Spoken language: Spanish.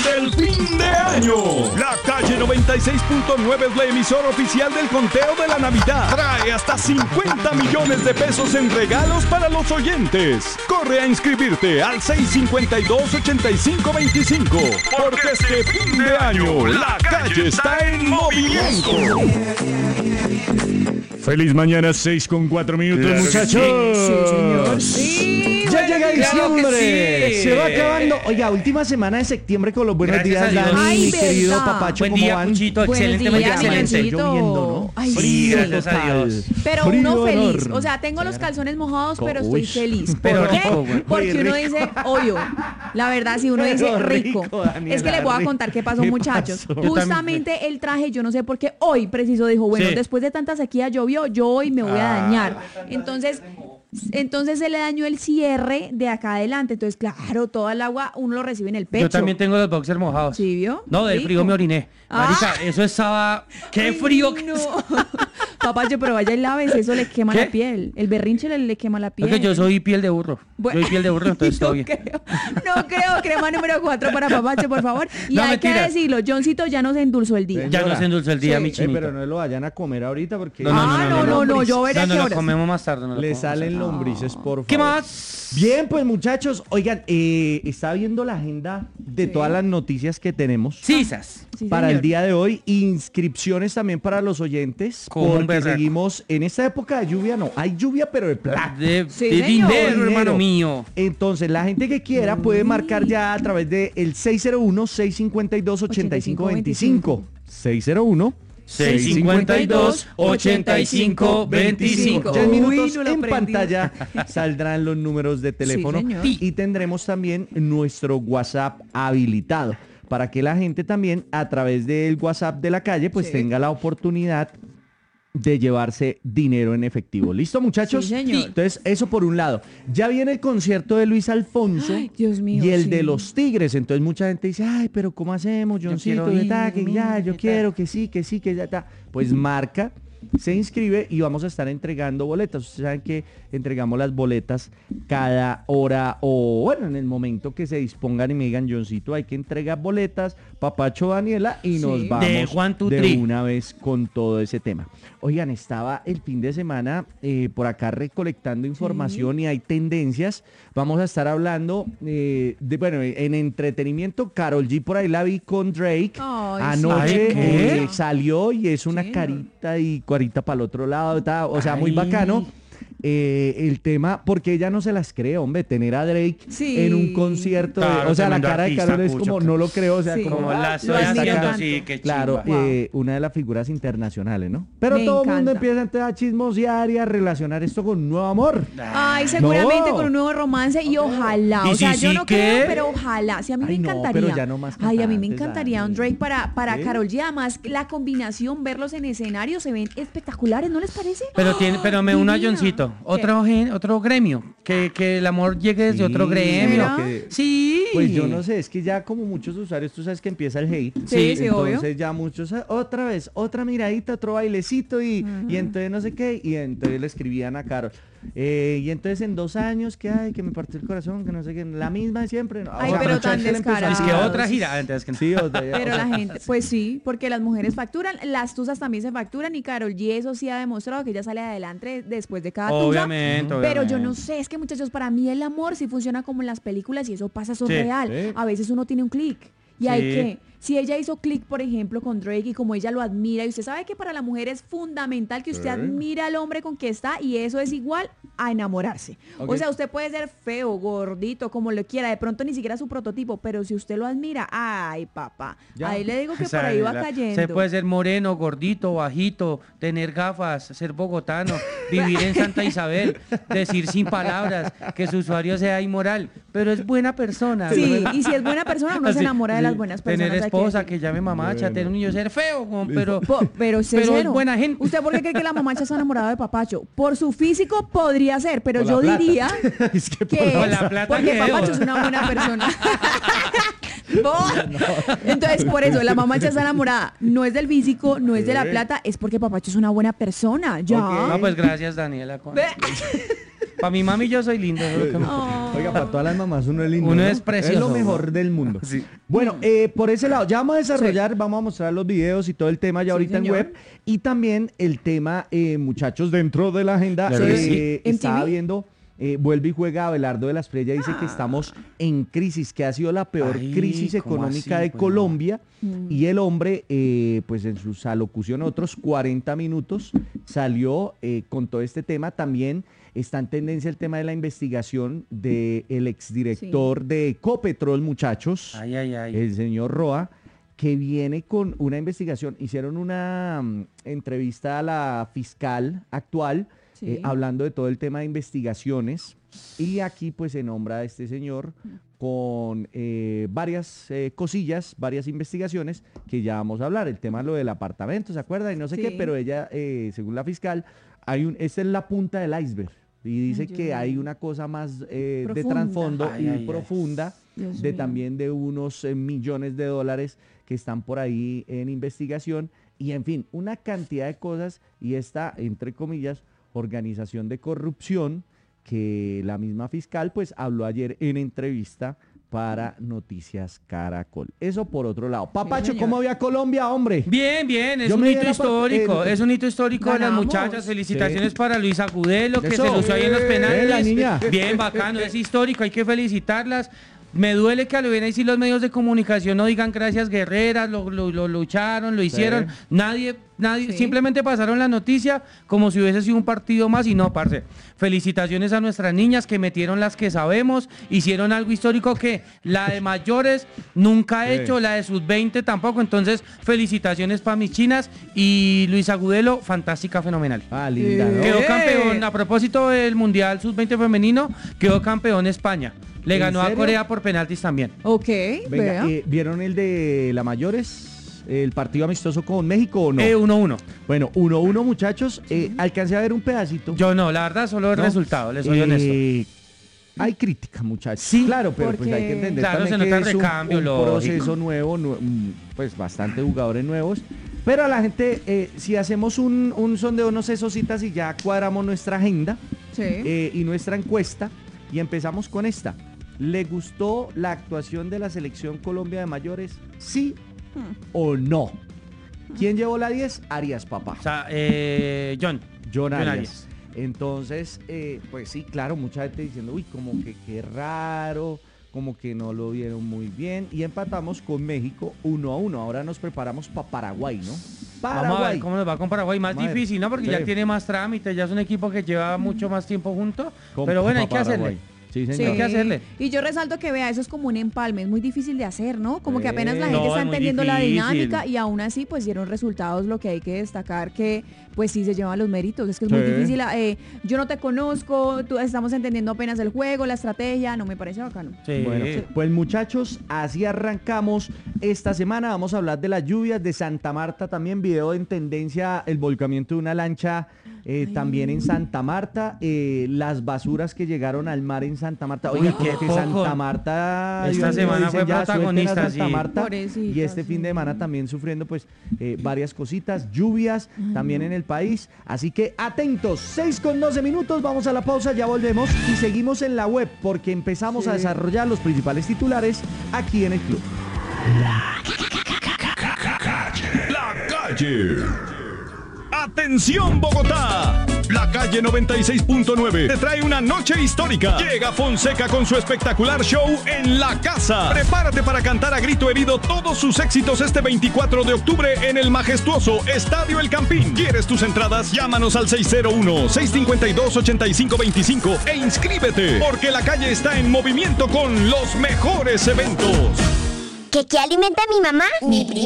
del fin de año. La Calle 96.9 es la emisora oficial del conteo de la Navidad. Trae hasta 50 millones de pesos en regalos para los oyentes. Corre a inscribirte al 652-8525. Porque este fin de año, la calle está en movimiento. Feliz mañana, 6:04, muchachos. Sí, señor. Sí, ya llega diciembre. Sí. Se va acabando. Oiga, última semana de septiembre con los buenos Gracias días, a Dios. Dani, Ay, mi querido verdad. papacho, Buen ¿cómo día, van? Puchito. Excelente, Buenos días, excelente. Millonchito. Lloviendo, ¿no? Ay, Sí, sí. gracias a Dios. Pero Frío, uno feliz. honor. O sea, tengo los calzones mojados, pero Uy. estoy feliz. Pero ¿Por qué? rico, güey. Porque Muy uno rico. dice, obvio. La verdad, si uno dice Pero rico. rico, Daniela, Es que les voy a rico. contar qué pasó, ¿Qué muchachos. pasó? Justamente el traje, yo no sé por qué hoy preciso dijo, bueno, Sí. después de tanta sequía llovió, yo hoy me voy a dañar. Entonces se le dañó el cierre de acá adelante. Entonces, claro, toda el agua uno lo recibe en el pecho. Yo también tengo los boxers mojados. ¿Sí vio? No, del Rico. frío me oriné. Ah. Marica, eso estaba... ¡Qué Ay, frío! No. Papacho, pero vaya y lávese, eso le quema ¿Qué? la piel. El berrinche le quema la piel. Es que yo soy piel de burro. Bueno. Soy piel de burro, entonces todo bien. No creo, crema número 4 para Papacho, por favor. Y No, hay que mentiras. decirlo, Johncito ya nos endulzó el día. Ya no se endulzó el día, Sí. mi chinito. Pero no lo vayan a comer ahorita porque No, yo veré a No, qué lo horas. comemos más tarde. no lo le comemos salen más tarde. lombrices, por favor. ¿Qué más? Bien, pues muchachos, oigan, está viendo la agenda de todas las noticias que tenemos Sisas. Sí, para señor. el día de hoy. Inscripciones también para los oyentes, Como un porque berraco. seguimos en esta época de lluvia, no, hay lluvia pero de plata. De Sí, de señor. dinero, hermano mío. Entonces, la gente que quiera puede marcar ya a través del 601-652-8525. 601 652-8525. 10 minutos Uy, no lo en aprendí. pantalla saldrán los números de teléfono señor. y tendremos también nuestro WhatsApp habilitado para que la gente también a través del WhatsApp de la calle pues Sí. tenga la oportunidad de llevarse dinero en efectivo. ¿Listo, muchachos? Sí, señor. Entonces, eso por un lado. Ya viene el concierto de Luis Alfonso Ay, Dios mío, y el sí. de los Tigres. Entonces, mucha gente dice, ay, pero ¿cómo hacemos, Johncito? quiero Que ta, ir, que ya, yo que quiero, ta. que sí, que ya está. Pues marca, se inscribe y vamos a estar entregando boletas. Ustedes saben que entregamos las boletas cada hora o, bueno, en el momento que se dispongan y me digan, Johncito, hay que entregar boletas, Papacho, Daniela, y Sí. nos De vamos one, two, de three. una vez con todo ese tema. Oigan, estaba el fin de semana por acá recolectando información y hay tendencias. Vamos a estar hablando bueno, en entretenimiento, Karol G por ahí la vi con Drake. Ay, Anoche sí. ¿Qué? salió y es una Sí. carita y carita para el otro lado. O sea, muy Ay. bacano. El tema, porque ella no se las cree, hombre, tener a Drake Sí. en un concierto. Claro, O sea, la tremendo cara de artista, Karol es Cucho, como, claro. no lo creo, o sea, Sí. como Como la Lo estoy admiro haciendo, tanto. sí, qué Claro, Wow. una de las figuras internacionales, ¿no? Pero Me todo el mundo encanta. empieza entonces a chismosear y a relacionar esto con un nuevo amor. Ay, seguramente No. con un nuevo romance y ojalá. ¿Y O sea, si yo sí no qué? creo, pero ojalá. Sí, a mí Ay, me no, encantaría. pero ya no más Ay, a mí me cantantes, encantaría Dani. un Drake para ¿Sí? Karol G. Además, la combinación, verlos en escenario, se ven espectaculares, ¿no les parece? Pero me uno a Divina. Johncito. Otro gremio. Que el amor llegue desde Sí, otro gremio. ¿Será? que- Sí. Pues yo no sé, es que ya como muchos usuarios, tú sabes que empieza el hate. Sí, sí, obvio. Entonces ya muchos, otra vez, otra miradita, otro bailecito y entonces no sé qué, y entonces le escribían a Karol. Y entonces en 2 años, que ay, que me partió el corazón, que no sé qué, la misma de siempre. No, Ay, o sea, pero mucha tan gente le empezó a descarado. Es que tirar. otra gira. Entonces, que no. Sí, otra, Pero o la sea, gente, pues sí, porque las mujeres facturan, las tusas también se facturan y Karol G eso sí ha demostrado que ella sale adelante después de cada tusa. Obviamente, Pero yo obviamente. no sé, es que muchachos, para mí el amor sí funciona como en las películas y eso pasa, eso es Sí, real. sí. A veces uno tiene un clic y Sí. hay que, si ella hizo clic, por ejemplo, con Drake y como ella lo admira, y usted sabe que para la mujer es fundamental que usted Sí. admire al hombre con que está y eso es igual a enamorarse. Ok. O sea, usted puede ser feo, gordito, como lo quiera, de pronto ni siquiera su prototipo, pero si usted lo admira, ay, papá, Ya. ahí le digo que O sea, por ahí va cayendo. Se puede ser moreno, gordito, bajito, tener gafas, ser bogotano, vivir en Santa Isabel, decir sin palabras, que su usuario sea inmoral, pero es buena persona. Sí, y si es buena persona, uno se Así, enamora de sí. las buenas personas. Tener hay que esposa, decirlo. que llame mamacha, tener un niño, ser feo, pero... Pero es cero. buena gente. ¿Usted por qué cree que la mamacha está enamorada de Papacho? Por su físico podría ser, pero Por yo la plata. diría Es que que por es la plata porque que Papacho debo. es una buena persona. Entonces, por eso, la mamacha está enamorada. No es del físico, no es de la plata, es porque Papacho es una buena persona. Ya. Ok. No, pues gracias, Daniela. Ve. Para mi mami yo soy lindo. Oiga, para todas las mamás uno es lindo. Uno ¿no? es precioso. Es lo mejor del mundo. Sí. Bueno, por ese lado, ya vamos a desarrollar, vamos a mostrar los videos y todo el tema ya Sí, ahorita señor. en web. Y también el tema, muchachos, dentro de la agenda, Claro que sí. estaba MTV. viendo... vuelve y juega Abelardo de la Espriella, dice que estamos en crisis, que ha sido la peor Ay, crisis ¿cómo económica así? de Pues Colombia. Y el hombre, pues en sus alocuciones, otros 40 minutos, salió con todo este tema. También está en tendencia el tema de la investigación del exdirector de Ecopetrol, muchachos, Ay, ay, ay. el señor Roa, que viene con una investigación. Hicieron una entrevista a la fiscal actual, Sí. hablando de todo el tema de investigaciones, y aquí pues se nombra a este señor con varias cosillas, varias investigaciones que ya vamos a hablar. El tema de lo del apartamento, ¿se acuerdan? Y no sé Sí. qué, pero ella, según la fiscal, esta es la punta del iceberg. Y dice Ay, que Dios hay mío. una cosa más de Profunda. trasfondo Ay, y ay, ay. profunda, Dios de mío. también de unos millones de dólares que están por ahí en investigación. Y en fin, una cantidad de cosas, y esta, entre comillas, organización de corrupción, que la misma fiscal pues habló ayer en entrevista para Noticias Caracol. Eso por otro lado. Papacho, señor. ¿cómo ve a Colombia, hombre? Bien, bien, es Yo un me hito vi la histórico, parte- es un hito histórico de las Ganamos. muchachas. Felicitaciones Sí. para Luisa Agudelo, que Eso. se lució ahí en los penales. La niña. Bien, bacano, es histórico, hay que felicitarlas. Me duele que a lo bien ahí sí los medios de comunicación no digan gracias guerreras, lo lucharon, lo hicieron. Nadie, Sí. simplemente pasaron la noticia como si hubiese sido un partido más y no, parce. Felicitaciones a nuestras niñas que metieron las que sabemos, hicieron algo histórico que la de mayores nunca ha Sí. hecho, la de sub-20 tampoco. Entonces, felicitaciones para mis chinas y Luis Agudelo, fantástica, fenomenal. Ah, linda, ¿no? Quedó ¡Eh! campeón, a propósito del Mundial Sub-20 femenino, quedó campeón España. Le ¿En ganó a serio? Corea por penaltis también. Ok, Venga, vea. ¿vieron el de la mayores? ¿El partido amistoso con México o no? 1-1. Bueno, 1-1, muchachos. Alcancé a ver un pedacito. Yo no, la verdad, solo el ¿no? resultado, les soy honesto. Hay crítica, muchachos. Sí, claro, pero pues porque- hay que entender Claro, también se nota que el es un recambio, lógico. proceso nuevo, pues bastante jugadores nuevos. Pero a la gente, si hacemos un sondeo, no sé, Sositas, y ya cuadramos nuestra agenda Sí. y nuestra encuesta, y empezamos con esta. ¿Le gustó la actuación de la selección Colombia de mayores? ¿Sí o no? ¿Quién llevó la 10? Arias, papá. O sea, John John Arias. Arias. Entonces, pues sí, claro, mucha gente diciendo, uy, como que qué raro, como que no lo vieron muy bien. Y empatamos con México 1-1. Ahora nos preparamos para Paraguay, ¿no? Vamos a ver cómo nos va con Paraguay. Más Vamos a ver. difícil, ¿no? Porque Sí. ya tiene más trámite, ya es un equipo que lleva mucho más tiempo junto. Con Pero bueno, hay que Paraguay. hacerle. Sí, Sí. señor. Hay que hacerle. Y yo resalto que vea, eso es como un empalme, es muy difícil de hacer, ¿no? Como que apenas la No, gente está es muy entendiendo la difícil. dinámica y aún así pues dieron resultados, lo que hay que destacar que pues sí se llevan los méritos, es que es muy Sí. difícil, yo no te conozco, tú, estamos entendiendo apenas el juego, la estrategia, no me parece bacano. Sí. Bueno, pues muchachos, así arrancamos esta semana. Vamos a hablar de las lluvias de Santa Marta, también video en tendencia, el volcamiento de una lancha también en Santa Marta, las basuras que llegaron al mar en Santa Marta. Oiga, Uy, qué como que poco. Santa Marta, Esta Dios mío, semana dicen fue ya, suelten a protagonista, Santa sí. Marta. Pobrecita, Y este fin de sí. semana también sufriendo pues varias cositas, lluvias también en el país. Así que atentos, 6:12, vamos a la pausa, ya volvemos y seguimos en la web porque empezamos a desarrollar los principales titulares aquí en el club. La calle. Atención Bogotá. La calle 96.9 te trae una noche histórica. Llega Fonseca con su espectacular show en La Casa. Prepárate para cantar a grito herido todos sus éxitos este 24 de octubre en el majestuoso Estadio El Campín. ¿Quieres tus entradas? Llámanos al 601-652-8525 e inscríbete, porque la calle está en movimiento con los mejores eventos. ¿Qué alimenta a mi mamá? Mi